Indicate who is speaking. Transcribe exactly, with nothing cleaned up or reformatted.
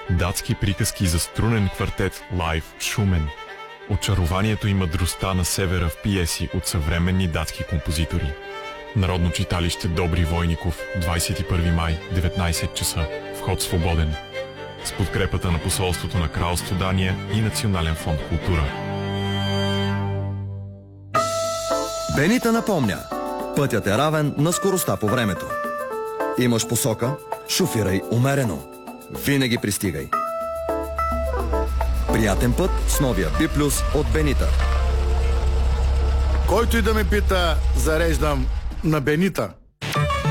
Speaker 1: Датски приказки за струнен квартет лайв Шумен. Очарованието и мъдростта на севера в пиеси от съвременни датски композитори. Народно читалище Добри Войников, двадесет и първи май, деветнадесет часа. Вход свободен. С подкрепата на посолството на Кралство Дания и Национален фонд култура.
Speaker 2: Бенита напомня: пътят е равен на скоростта по времето. Имаш посока, шофирай умерено. Винаги пристигай. Приятен път с новия Би Плюс от Бенита.
Speaker 3: Който и да ме пита, зареждам на Бенита.